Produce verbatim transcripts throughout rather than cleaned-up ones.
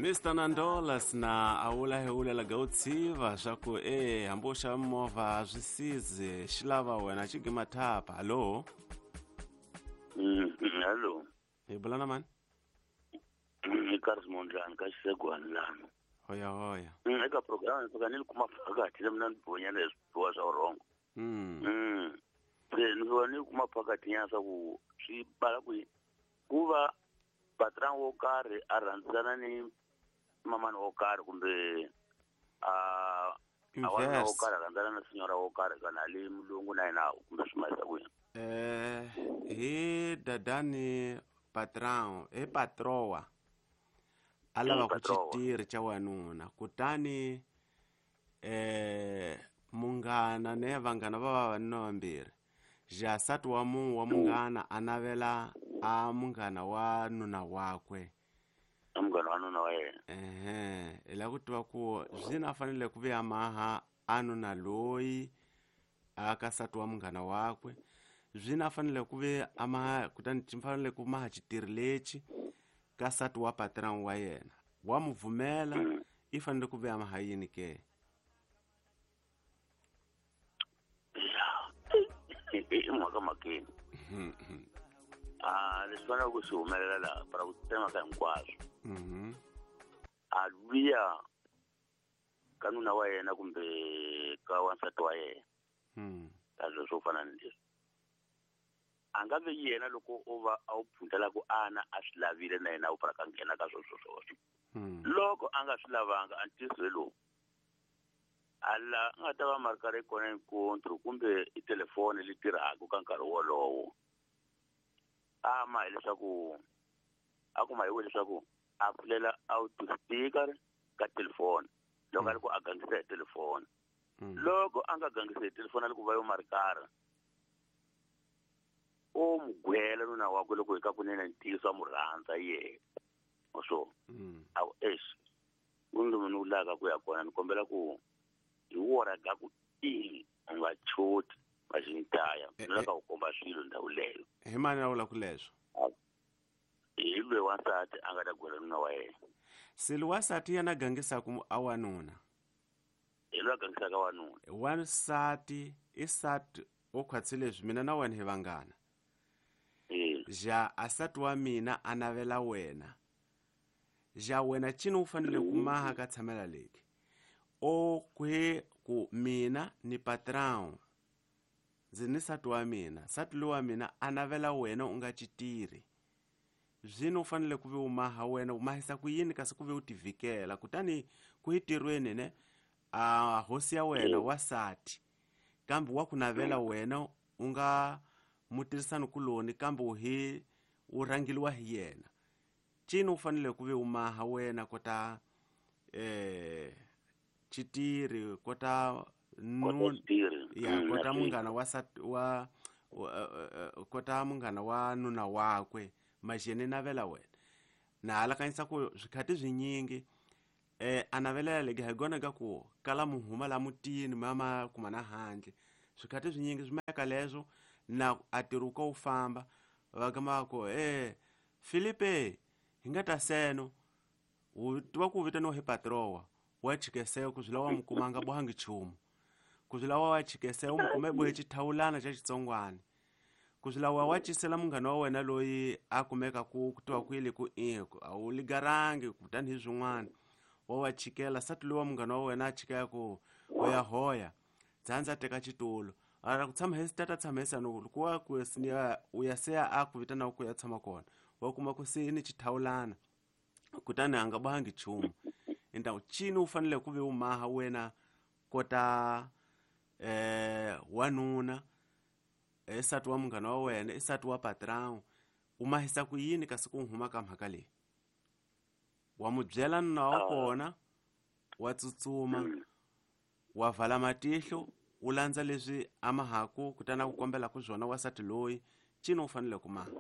mister Nandolas na aula heula la gautsiva swaku eh hambosha mova zwisize xilava wena xigima thapa. Hallo? Mm, hallo. Hi bulana man? Ni Karis Mondlane ka Xisegwana lana. Hoya hoya. Mm, eka program fika ni kuma phakathi lemna nibonya lesiphiwa swa wrong. Mm. Mm. Se ni vona kuma phakathi ya swa ku swi bala ku kuva patron wo karhi a rhandzana ni mamani wo karhi kumbe a awona wo karhi a rhandzana na signora wo karhi kana le mulungu na yena kumbe swimayisa ku yini. Eh hi dadani patron e patrowa alava ku chitiri cha wanuna kutani eh mungana ne vangana va vanna vambirhi jasati wa mu wa mungana anavela a mungana wa nuna wakwe amungana wa nuna wa yena. ehe ila ku tiva ku zwina fanele ku vea maha anuna loyi aka sati wa mungana wakwe zwina fanele ku ve ama kutani timfanele ku maha chitiri lechi ka sati wa patron wa yena wa muvumela mm. I fanele ku ve ama yini ke i mwaka makeni. Ah, leswi fanele ku swi humelela laha para ku tsema ka hinkwaswo. Mhm. A luya ka nuna wa yena kumbe ka wansati wa yena. Mhm. Leswi swo fana ni leswi. A nga ve yena loko o va a wu pfuntela ku ana a swi lavile na yena u para ka nghena ka sweswo sweswo. Mhm. Loko a nga swi lavanga a ntiswe lowu alla nga ta va mari karhi kona inkontro kumbe i telefoni li tirhaka ka nkarhi wolowo a ma hileswaku a kuma hi leswaku a pfulela out speaker ka telefoni loko a ri ku a gangisa hi telefoni loko a nga gangisa hi telefoni a ri ku va yo mari karhi o mugwela nuna wakwe loko hi ka kunene ntiyiso a mu rhandza yena so awu eish undu munhu ulaka ku ya kona ni kombela ku hi wora ga ku i nga choti majintaya nolaka ku komba swilo ndhawu leyo hi mani a vula ku leswo hi lwe wansati a nga ta gwela nuna wa yena sili wasati yana gangisa ku awanuna hi lwe a gangisaka wanuna wansati i sati o khwatsi leswi mina na wena hi vangana ja asati wa mina a navela wena ja wena cini u fanele ku maha ka tshamela leki o kwe ku mina ni patron ndzi ni sati wa mina sati lo wa mina a navela wena u nga citiri zwino u fanele ku ve u maha wena u mahisa ku yini kasi ku ve u tivikela kutani ku hitirweni ne a hosi ya wena wa sati kambe wa ku navela wena u nga mutirisani kuloni kambe u hi u rangiliwa hi yena cini u fanele ku ve u maha wena kota eh chitiri kota nun ya kota mungana wa sat wa kota mungana wa nuna wakwe majene navela wena na halakanyisa ku zwikhati zwinyingi eh anavelela lege hagona ka ku kala muhuma la mutini mama kumana handle zwikhati zwinyingi zwimeka lezo na atiruka u famba vakama ko eh Filipe hingata seno u tiva ku vitana he patrowa wa chikeseo kuzwilawa mkumanga bohangi chumu kuzwilawa wa chikeseo mkume bohe chithawulana cha chitsongwane kuzwilawa wa chisela mungana wa wena loyi a kumeka ku kutiva kwile ku iko a u ligarangi kutani hi zwin'wana wa wa chikela sati lowa mungana wa wena a chikaya ku hoya hoya dzandza teka chitulo ara ku tshama hesi tata tshama hesi no ku wa ku sinia u ya seya a ku vitana ku ya tshama kona wa kuma ku sini chithawulana kutani anga bohangi chumu enda chini u fanele ku ve u maha wena kota eh wanuna esati wa mungana wa wena esati wa patron u mahisa ku yini kasi ku huma ka mhaka leyi wa mubyela nuna wa kona wa tsutsuma wa vala matihlo u landza leswi a mahaku kutana ku kombela ku zwona wasati loyi cini u fanele ku maha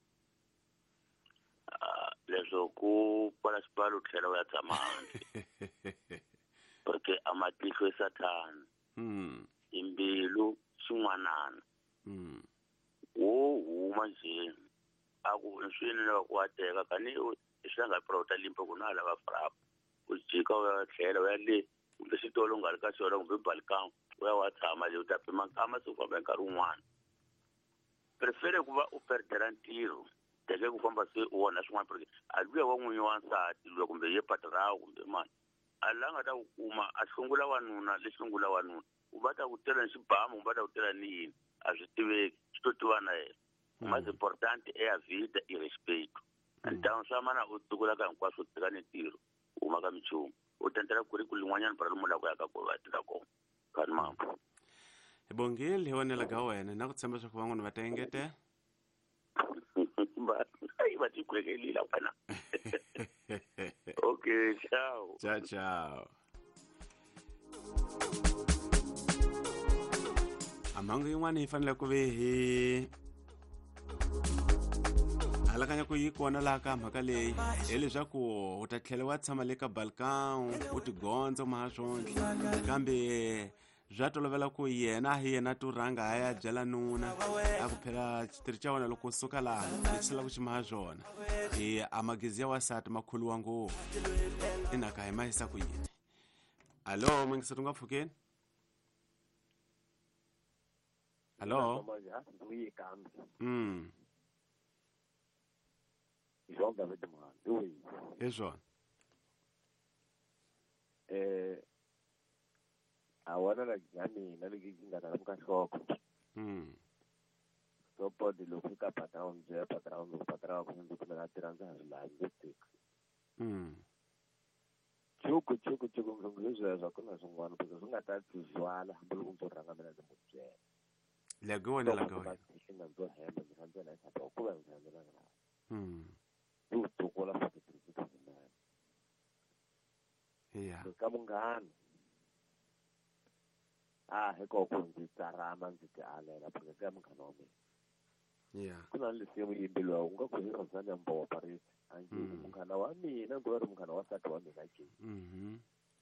leswo ku pala xipalo tlhela u ya tshama handle porque amatihlo i sathana mm imbilu xin'wanana mm wo huma njheni a ku swini loko wa teka kani hlanga prota limpo kuna lava frap ujika wa tlhela wa le kumbe xitolo nga ri ka xona kumbe balkan wa wa tshama le u ta pima nkama se ku famba nkarhi wun'wana prefere ku va u perdela ntirho teke ku famba se u wona swin'wana porque a luya wa n'winyi wa nsati luya kumbe ye patrawu kumbe mani a la nga ta ku kuma a hlungula wanuna le hlungula wanuna u va ta ku tela ni xibamu u va ta ku tela ni yini a swi tiveki swi to tiva na yena mas importante é a vida e respeito então swa mana u tukula ka hinkwaswo tika ni ntirho u huma ka minchumu u tentela ku ri ku lin'wanyana para lomu la ku ya ka ku va tirha kona kani mama hi bongile hi vonela ka wena na ku tshemba swa ku van'wana va ta engetela ai va ti kwekelila wena okay ciao ciao ciao amhangu yin'wana yi fanele ku ve hi halakanya ku yi kona laha ka mhaka leyi hileswaku u ta tlhela wa tshama le ka balkan u tigonza mahaswonke kambe bya tolovela ku yena hi yena tu rhanga a ya byela nuna a ku phela xitiri xa wena loko u suka laha lexi lava ku xi maha swona hi a magizi ya wasati makhulu wa ngopfu i naka hi mahisa ku yini alo mangisati u nga pfukeni alo mm Joga vedi mano, lui. hi swona Eh, a wona la gani na le kinga na ka shoko. mm So po di lo fika patrão, je patrão, lo patrão ko ndo kuna tiranza la ngetik. mm Chuku chuku chuku ngizwe za kuna sungwana because unga ta tswala mbulu ku ranga mina le mutje. le go wena la go wena Ina ndo hembe ni hanze na sa to ku ba nzanga na. mm Tu tu ko la fika tu tu na. yeah Ka munghana. Ah, he ko ku ndzi tsarama ndzi ti alela porque ka munghana wa mina. yeah Kuna le semo yimbelwa unga ku hira zanya mbo parisi anji munghana wa mina ngo ri munghana wa sati wa mina ke mhm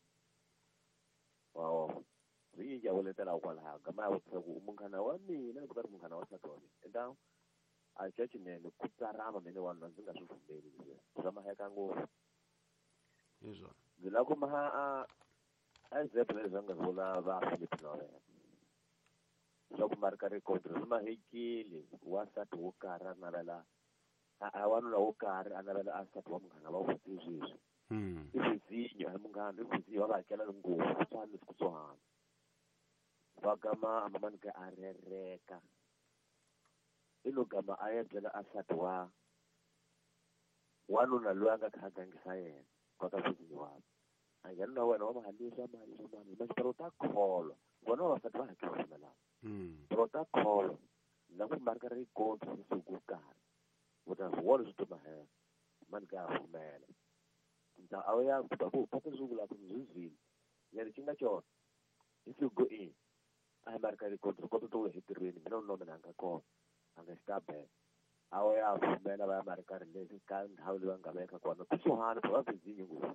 wow ri ya wole tela kwa la ga ma utse ku munghana wa mina ngo ri munghana wa sati wa mina enda a chachi ne ku tsarama mene wa ndzi nga swi pfumeli za ma heka ngo hi swona zila ku ma a a zebre zanga zola va Filipino ya so ku marka record ma hekile wa sati wo kara na la a wanuna wo karhi a navela a nsati wa munghana va u sweswi mm i vizinyo hi munghana i vizinyo va va hakela ngopfu swani siku swo hana va gama a mamani ka a rereka i lo gama a ya byela a nsati wa wanuna loyi a nga kha a gangisa yena va ka vizinyo wavo a nghena na wena wa mahalisa mahalisa mali maxipero ta kholo vona vavasati va hakela swimalana mm pero ta kholo na ku marka record siku karhi uta wona swi tuma he man ka fumela nta a ya ku ba ku pata zungula ku zuzini yani kinga cho if you go in a marka record ko to to hitirweni mina no mina nga ko anga stop he a ya fumela ba marka le ka ndhawu leyi nga veka kona ku suhana ba bizinyo ngopfu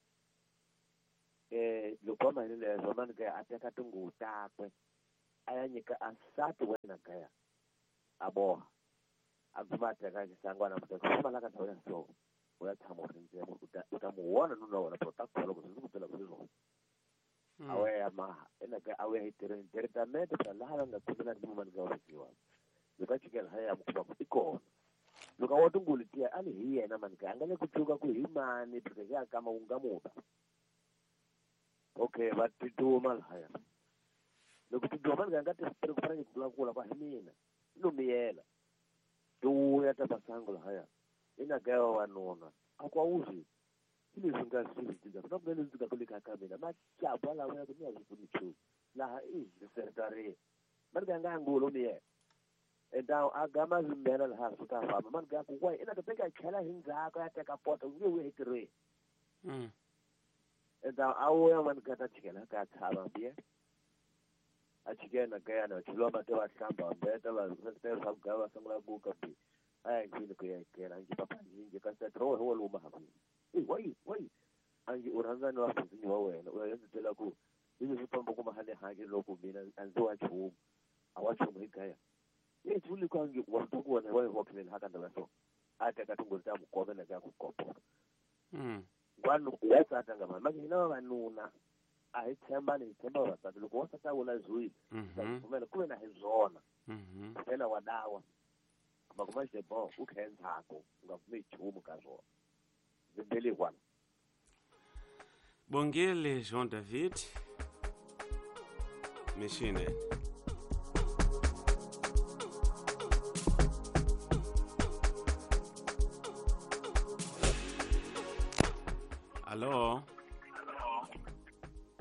eh loko ma ile zo man ka ateka tungu takwe aya nyika asati wena kaya aboha akubata kaje sangwana mutaka malaka tawona so oya thamo rinze mo utamuona nuna wona protect lo kuzi kutela kuzo awe ama ena ka awe hitere directamente para la nga kumela ndi mumani ga wasiwa luka chikela haya mkuba kutiko luka watunguli tia ali hiye na man ka angale kuchuka ku himani porque kama ungamuba okay but tu mal haya loko tidoma ngati sipere kufanya kula kula kwa himina lumiyela tu ya tabasango haya ina gawa wanona akwa uzi ile zinga sisi tiga na mbele zika kulika kamera macha bala wewe ni azifunichu la hii secretary marga ngangu lumiye enda agama zimbela la hasuka fama marga kwa ina tateka khala hinza ka yateka poto wewe hitire mm enda awo ya man kata chikela ka thaba bia achigena kaya na chiloma te wa shamba mbeta la sekretary sa gawa samla buka bi ai kile ko yakela ngi papa ngi ka sa tro ho lo ma hapo eh wai wai angi uranzani wa fuzinyi wa wena uyayenza tela ku hizo zipambo kuma hali hangi loko mina anzo wa chumu awacho mwikaya ye tuli kwangi watuku wana wai hokile haka ndo so ata katungulita mukome na gaku kopo vanhu wasata nga mama ngina vavanuna a hi tshemba ni tshemba wasati loko wasati a vula zwi pfumela ku ve na hi zona phela wa dawa makuma xebo u khenzako nga pfumeli chumu ka swona zimbeli kwana Bongile Jean David Machine. Hello.